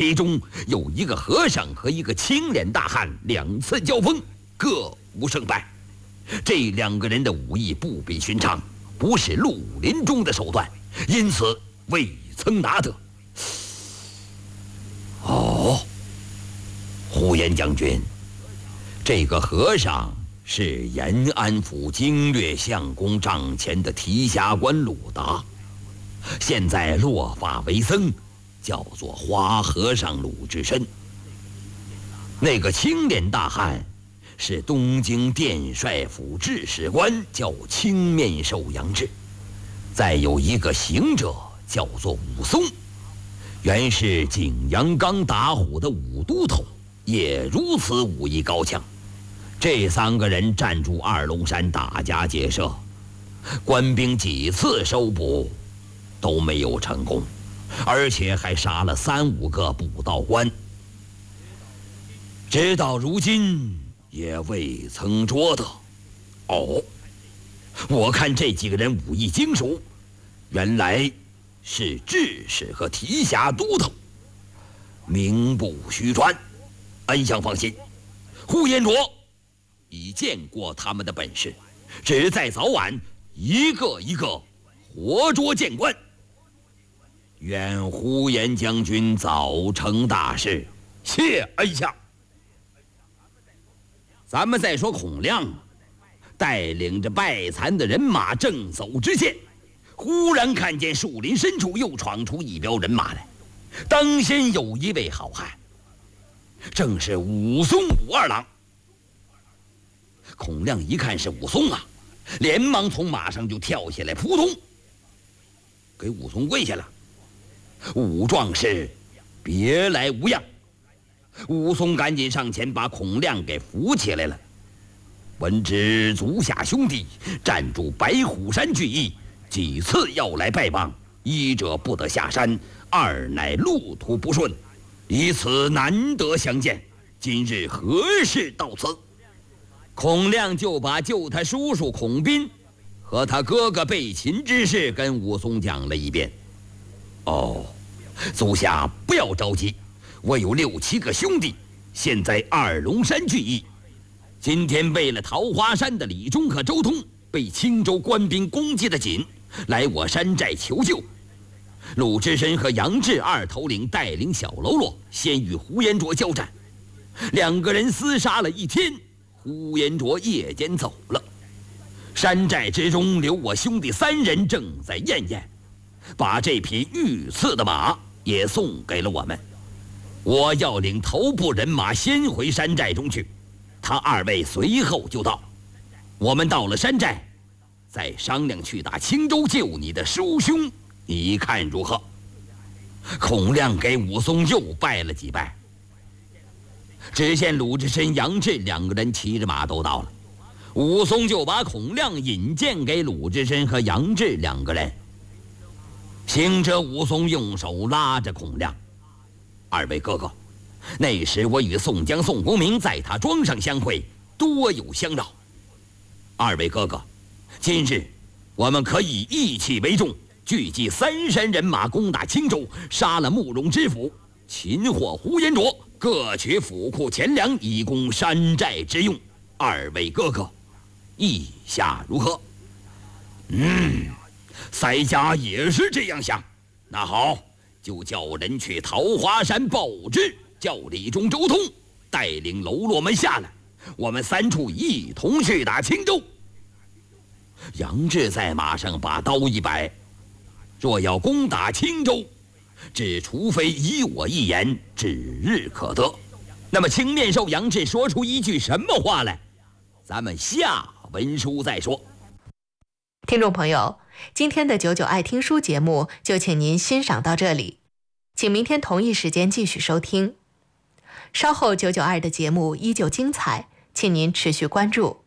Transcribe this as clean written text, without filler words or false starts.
其中有一个和尚和一个青脸大汉2次交锋，各无胜败。这2个人的武艺不比寻常，不是绿林中的手段，因此未曾拿得。哦，呼延将军，这个和尚是延安府经略相公帐前的提辖官鲁达，现在落发为僧，叫做花和尚鲁智深。那个青脸大汉是东京殿帅府制史官，叫青面兽杨志。再有一个行者叫做武松，原是景阳冈打虎的武都头，也如此武艺高强。这3个人站住二龙山打家劫舍，官兵几次收捕都没有成功，而且还杀了3、5个捕道官，直到如今也未曾捉得。哦，我看这几个人武艺精熟，原来是制使和提辖都头，名不虚传。安相放心，呼延灼已见过他们的本事，只在早晚一个一个活捉见官。愿呼延将军早成大事。谢安相。咱们再说孔亮带领着败残的人马正走直线，忽然看见树林深处又闯出一彪人马来，当先有一位好汉，正是武松武二郎。孔亮一看是武松啊，连忙从马上就跳下来，扑通给武松跪下了。武壮士别来无恙。武松赶紧上前把孔亮给扶起来了。闻知足下兄弟站住白虎山聚义，几次要来拜访，一者不得下山，二乃路途不顺，以此难得相见，今日何事到此？孔亮就把救他叔叔孔斌和他哥哥被擒之事跟武松讲了一遍。哦，足下不要着急，我有6、7个兄弟，现在二龙山聚义。今天为了桃花山的李忠和周通被青州官兵攻击的紧，来我山寨求救。鲁智深和杨志2头领带领小喽啰先与呼延灼交战，2个人厮杀了1天，呼延灼夜间走了。山寨之中留我兄弟3人正在验验，把这匹御赐的马也送给了我们。我要领头部人马先回山寨中去，他2位随后就到。我们到了山寨，再商量去打青州救你的叔兄，你看如何？孔亮给武松又拜了几拜。只见鲁智深、杨志2个人骑着马都到了，武松就把孔亮引荐给鲁智深和杨志2个人。行者武松用手拉着孔亮：“2位哥哥，那时我与宋江、宋公明在他庄上相会，多有相扰。2位哥哥，今日我们可以一起为重，聚集3山人马攻打青州，杀了慕容知府，擒获呼延灼，各取府库钱粮，以供山寨之用。2位哥哥，意下如何？”腮家也是这样想。那好，就叫人去桃花山报知，叫李忠、周通带领喽啰们下来，我们3处一同去打青州。杨志在马上把刀一摆：“若要攻打青州，只除非以我一言，指日可得。”那么青面兽杨志说出一句什么话来？咱们下文书再说。 听众朋友，今天的99爱听书节目就请您欣赏到这里，请明天同一时间继续收听。稍后992的节目依旧精彩，请您持续关注。